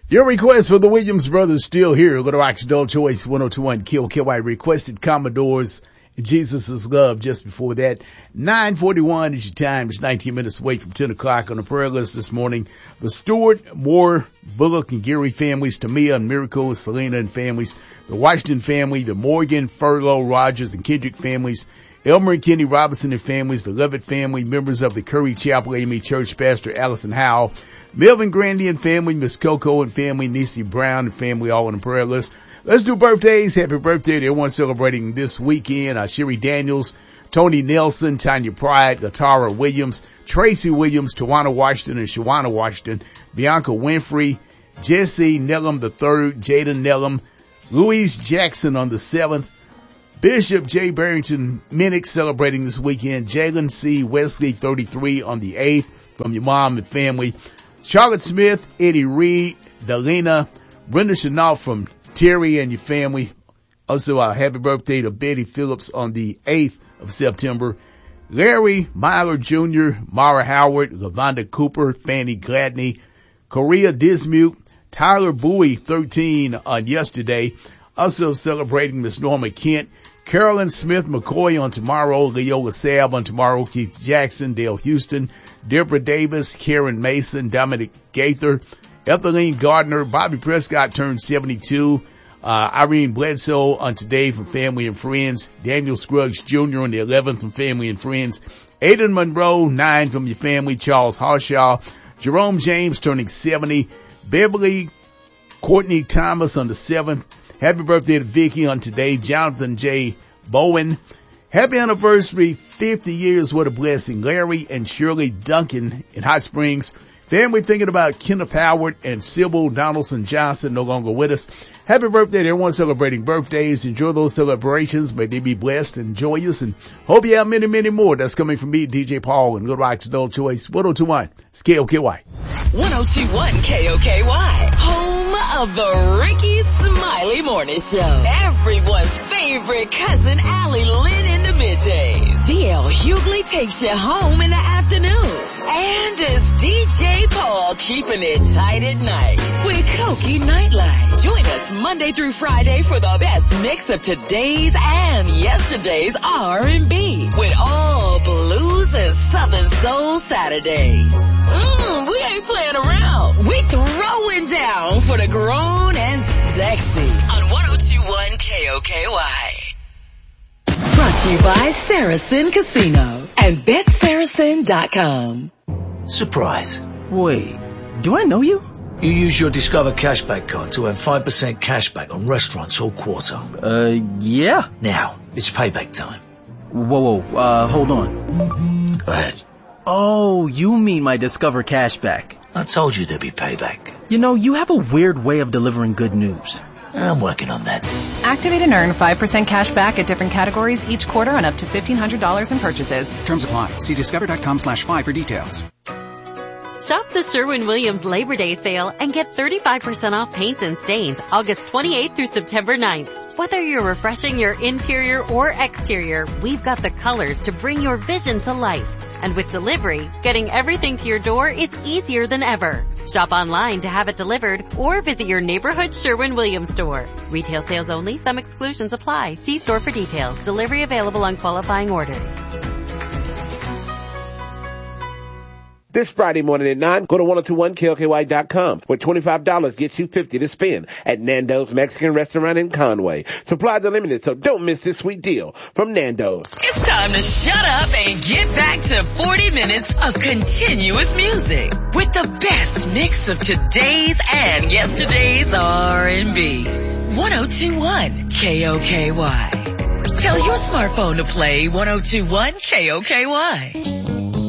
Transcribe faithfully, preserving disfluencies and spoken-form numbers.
Your request for the Williams Brothers still here. Go to Rock's Adult Choice one oh two one K O K Y. Requested Commodores and Jesus' Love just before that. nine forty-one is your time. It's nineteen minutes away from ten o'clock on the prayer list this morning. The Stewart, Moore, Bullock, and Geary families, Tamia and Miracle, Selena and families, the Washington family, the Morgan, Furlow, Rogers, and Kendrick families, Elmer and Kenny Robinson and families, the Levitt family, members of the Curry Chapel A M E Church, Pastor Allison Howell, Melvin Grandy and family, Miss Coco and family, Niecy Brown and family, all on the prayer list. Let's do birthdays. Happy birthday to everyone celebrating this weekend. Uh, Sherry Daniels, Tony Nelson, Tanya Pride, Latara Williams, Tracy Williams, Tawana Washington and Shawana Washington, Bianca Winfrey, Jesse Nellum the third, Jaden Nellum, Louise Jackson on the seventh, Bishop J. Barrington Minnick celebrating this weekend, Jalen C. Wesley thirty-three on the eighth from your mom and family, Charlotte Smith, Eddie Reed, Delina, Brenda Chenault from Terry and your family. Also, a happy birthday to Betty Phillips on the eighth of September. Larry Myler Junior, Mara Howard, Lavonda Cooper, Fanny Gladney, Korea Dismute, Tyler Bowie, thirteen on yesterday. Also celebrating Miss Norma Kent, Carolyn Smith McCoy on tomorrow, Leola Sabb on tomorrow, Keith Jackson, Dale Houston, Deborah Davis, Karen Mason, Dominic Gaither, Ethelene Gardner, Bobby Prescott turned seventy-two, uh, Irene Bledsoe on today from family and friends, Daniel Scruggs Junior on the eleventh from family and friends, Aiden Monroe, nine from your family, Charles Harshaw, Jerome James turning seventy, Beverly Courtney Thomas on the seventh, happy birthday to Vicky on today, Jonathan J. Bowen, happy anniversary, fifty years, what a blessing, Larry and Shirley Duncan in Hot Springs. Family thinking about Kenneth Howard and Sybil Donaldson Johnson no longer with us. Happy birthday to everyone celebrating birthdays. Enjoy those celebrations. May they be blessed and joyous, and hope you have many, many more. That's coming from me, D J Paul, and Good Rock's Adult Choice one oh two one. It's K O K Y. one oh two one K O K Y. Home of the Ricky Smiley Morning Show. Everyone's favorite cousin Allie Lynn in the middays. D L Hughley takes you home in the afternoon. And it's D J Paul keeping it tight at night with Cokie Nightlight. Join us Monday through Friday for the best mix of today's and yesterday's R and B with all blues and Southern Soul Saturdays. Mmm, we ain't playing around. We throwing down for the grown and sexy on one oh two one K O K Y. Brought to you by Saracen Casino and Bet Saracen dot com. Surprise. Wait, do I know you? You use your Discover Cashback card to earn five percent cashback on restaurants all quarter. Uh, yeah. Now, it's payback time. Whoa, whoa, uh, hold on. Go ahead. Oh, you mean my Discover Cashback. I told you there'd be payback. You know, you have a weird way of delivering good news. I'm working on that. Activate and earn five percent cash back at different categories each quarter on up to fifteen hundred dollars in purchases. Terms apply. See discover.com slash five for details. Shop the Sherwin-Williams Labor Day sale and get thirty-five percent off paints and stains August twenty-eighth through September ninth. Whether you're refreshing your interior or exterior, we've got the colors to bring your vision to life. And with delivery, getting everything to your door is easier than ever. Shop online to have it delivered or visit your neighborhood Sherwin-Williams store. Retail sales only. Some exclusions apply. See store for details. Delivery available on qualifying orders. This Friday morning at nine, go to one oh two one K O K Y dot com, where twenty-five dollars gets you fifty to spend at Nando's Mexican Restaurant in Conway. Supplies are limited, so don't miss this sweet deal from Nando's. It's time to shut up and get back to forty minutes of continuous music with the best mix of today's and yesterday's R and B. one oh two one K O K Y. Tell your smartphone to play one oh two one K O K Y.